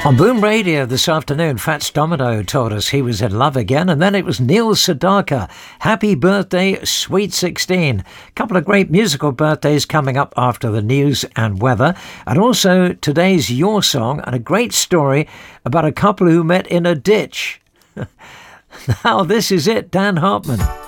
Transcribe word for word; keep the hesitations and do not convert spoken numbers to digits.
On Boom Radio this afternoon, Fats Domino told us he was in love again, and then it was Neil Sedaka. Happy birthday, Sweet sixteen. Couple of great musical birthdays coming up after the news and weather, and also today's Your Song, and a great story about a couple who met in a ditch. Now this is it, Dan Hartman.